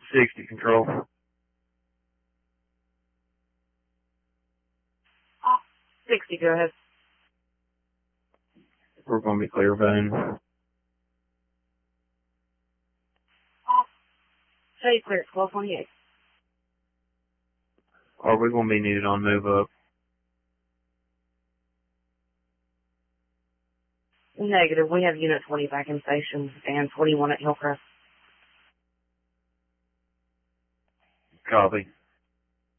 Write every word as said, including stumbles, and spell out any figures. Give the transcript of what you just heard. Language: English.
sixty, control. sixty, go ahead. We're going to be clear vein. Say clear, twelve twenty-eight. Are we going to be needed on move up? Negative. We have Unit twenty back in station and twenty-one at Hillcrest. Copy.